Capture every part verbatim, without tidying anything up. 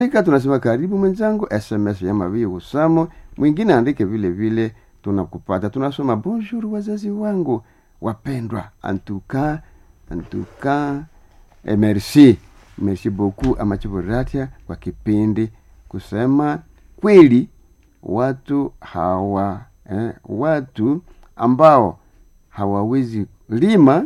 Ika tunasema karibu mwenzangu, S M S ya Mavi Usamo, mwingine andike vile vile tunakupata. Tunasoma bonjour wazazi wangu wapendwa, antuka antuka eh, merci merci beaucoup amachiboratia kwa kipindi kusema kweli. Watu hawa eh, watu ambao hawawezi lima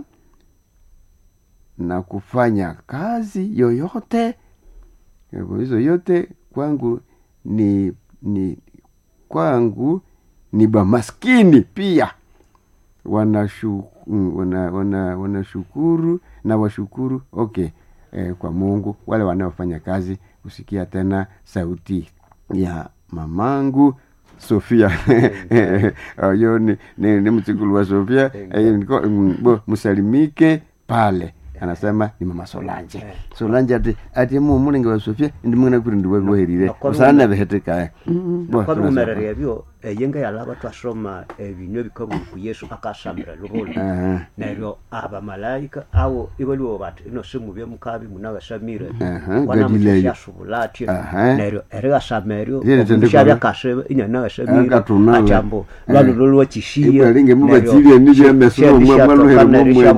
na kufanya kazi yoyote, hizo yote kwangu ni ni kwangu ni ba maskini pia. Wanashukuru wana wana wanashukuru na washukuru okay eh, kwa Mungu wale wanaofanya kazi. Kusikia tena sauti ya mamangu Sofia ayo ni ni, ni mtikulu wa Sofia eh, bo musalimike pale. Anasema ni mama Solange. Solange ati ati mu mulinga wa Sofia ndi mwana kuri ndi wewe herire. Usana beheteka. Bo kwa rumerere byo yenga yalaba twasoma ebinyo bikabu ku Yesu akashamira lubolo. Neryo aba malaika awo ibaliwo bati ino simu bye mukabi munaga shamira. Wana mshashubulati. Neryo erega shameryo shabya kashe inyana shamira. Achambo lwalo lolwa chishiye. Balinge mubatiriye nije meso mwa mwa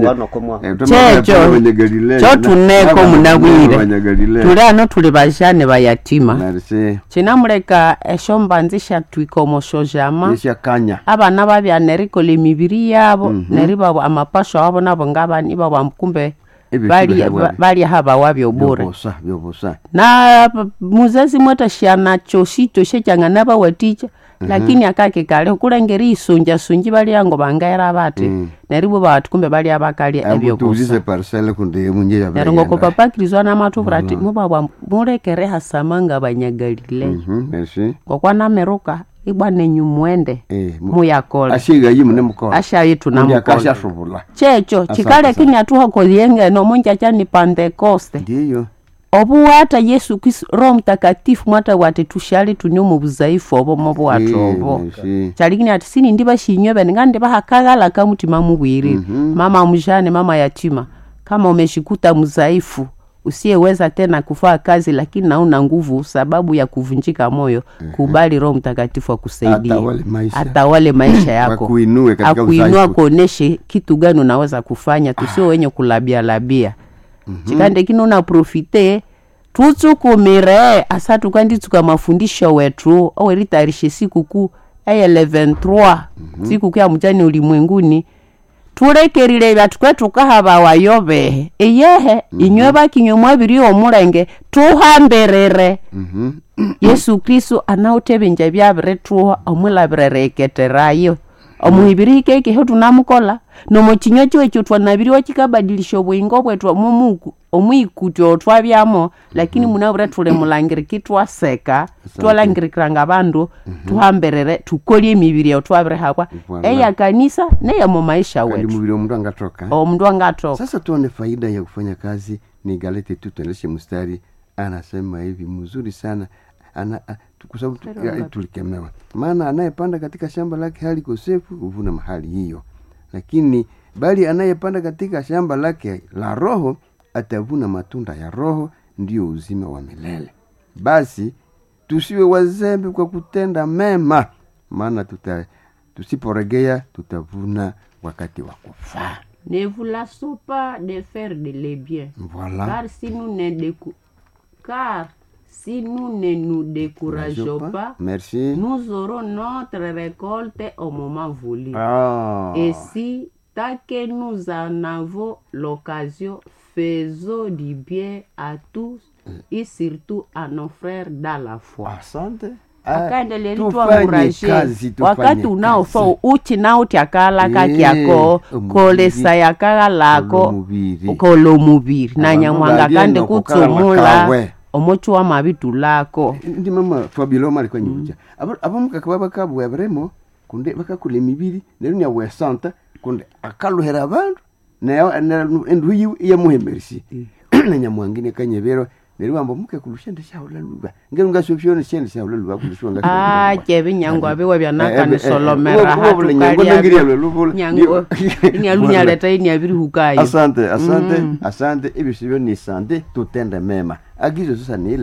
Checho cho tuneko munagwire tulano tuli bajane bayatima kinamureka eshomba nzisha twikomoso jama nisha kanya abana babya neriko le mibiri yabo mm -hmm. neriba amapasho abo nabo ngabani baba mkumbe bali bali haba wabyo bure byobosa byobosa na muzazi mwata shana chosito shechanga naba waticha. Mm-hmm. Lakini akake kale kulengeri isunja sunji bali yango bangaira bate mm. neribo batu kumbe bali abakali ebyo kusa tuzize parcelle kunde munje ya bali ngo papa krizwana matu brati mm. mubaba murekere hasamanga banyagalile mhm merci kwa na meruka ibane nyumwende eh, muyakola ashiga yimune mukola asha yitu na mukola akasha shubula checho chikale kinya tuho ko yenge no munja chani Pentecoste ndiyo obu hata Yesu Kristo Roho Mtakatifu mwata wate tushali tunyomo buzaifu obo mobo watobo chaligini ati sini ndiba shinyobe ngande bahakagala kamutima mubwiri mm -hmm. mama mjane mama yatima kama umeshikuta mzaifu usiyeweza tena kufanya kazi lakini nauna nguvu sababu ya kuvunjika moyo mm -hmm. kubali Roho Mtakatifu akusaidie atawale maisha, atawale maisha yako akuinue katika akuinua kuoneshe kitu gani unaweza kufanya tusio wenye kulabia labia. Mm -hmm. Chikande kino na profite tutsukumire asatu kandi tuka mafundisho wetu oweritarishe siku ku aya vingt-trois mm -hmm. siku kwa mjani ulimwenguni turekerire batu kwetu kahaba wayobe eyehe mm -hmm. inyoba kinyomwa biri omurenge tuhamberere mm -hmm. Yesu Kristo anaotebenja byabretu omulabirere keterayo omuhibiri keke ho tunamukola no mukinyo cyo cyo twanabiri wakikabadilisha obwingo bwetu omumu omwikutyo twabyamo lakini mm -hmm. munabura tule mulangire kitwa seka twalangirikiranga abandu mm -hmm. tuhamberere tukolie emibiri yo twabire hakwa eya kanisa ne ya mu maisha wetu kandi mubiri omundu angatoka omundu angatoka. Sasa tuone faida ya kufanya kazi ni Galate tu tuendeshe mstari anasema hivi mzuri sana ana kwa sababu tulikemewa maana anayepanda katika shamba lake hali kosefu uvuna mahali hiyo, lakini bali anayepanda katika shamba lake la roho atavuna matunda ya roho, ndio uzima wa milele. Basi tusiwe wazembe kwa kutenda mema, maana tuta tusiporegea tutavuna wakati wa kufa. Ne vous lassez pas de faire de le bien. Voilà. Car si nous ne décou... car si nous ne nous décourageons pas, pas, merci, nous aurons notre récolte au moment voulu. Ah. Et si, tant que nous en avons l'occasion, faisons du bien à tous et surtout à nos frères dans la foi. Asante. Akaendelea tuamuraje wakati unaofa uchi nao tiakala kaki yako kolesa yakala lako kolo mubiri na nyamwanga kande kutsumula omocho wa mabitu lako ndi mama Fabilo mali kwa nyuja abo abo mukakababa kabu yabremo kunde bakakule mibiri nero nya we santa kunde akaluhera abantu na ndu ya muhemerisi na nyamwangine kanyebero nero ambo muke kulushende shaula luba ngero ngasofyone shende shaula luba kulushonga ah kebe nyango abewe bya nakane solomera hatu nyango ngiri yalo luba nyango ni alunya leta ni abiri hukayo. Asante asante mm. asante ibisibyo ni sante tutende mema agizo sasa ni ile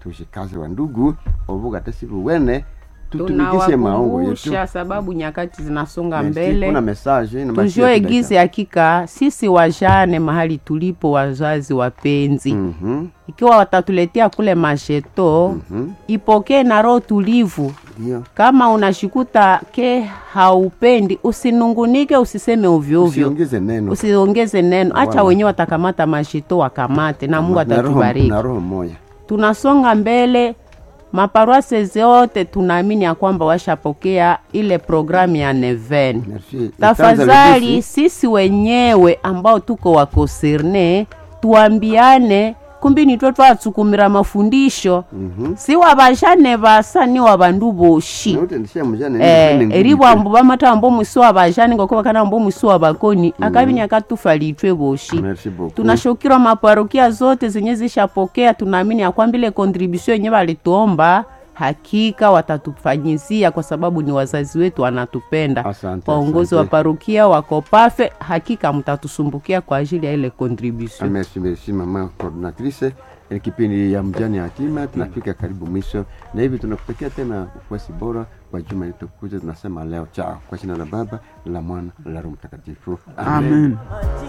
tushikaze wa ndugu ovuga tasibu wene tutumikishe maongo yetu sababu nyakati zinasonga mbele. Kuna message na tujue gizi hakika sisi wajane mahali tulipo wazazi wapenzi. Mhm. Ikiwa watatuletea kule masheto, Mhm. ipokee na roho tulivu. Ndio. Kama unashikuta ke haupendi, usinungunike, usiseme ovyo ovyo. Usiongeze neno. Usiongeze neno. Acha wenyewe watakamata masheto wakamate na Mungu atatubariki. Na roho moja. Tunasonga mbele. Maparuase zote tunaamini ya kwamba washapokea ile programu ya Neven. Merci. Tafadhali sisi wenyewe ambao tuko wakoserne tuambiane kumbi nitwe twatsukumira mafundisho. Mhm. Si wabajane basa ni wabandu boshi. Note ndisha mujane Eh eribo ambo bamata ambo muso wabajane ngoko bakana ambo muso wabakoni akabinya akatufalitwe boshi. Merci beaucoup. Tunashukira maparokia zote zenye zishapokea, tunaamini ya kwamba ile contribution yenye walituomba hakika watatufanyizia kwa sababu ni wazazi wetu wanatupenda. Waongozi wa parokia wako pafe, hakika mtatusumbukia kwa ajili ya ile contribution. Merci, merci mama coordinatrice. Ni kipindi ya mjane yatima tunafika karibu mwisho na hivi tunakutakia tena ufuasi bora kwa juma litakuja. Tunasema leo chao kwa jina la Baba la Mwana la Roho Mtakatifu. Amen, Amen.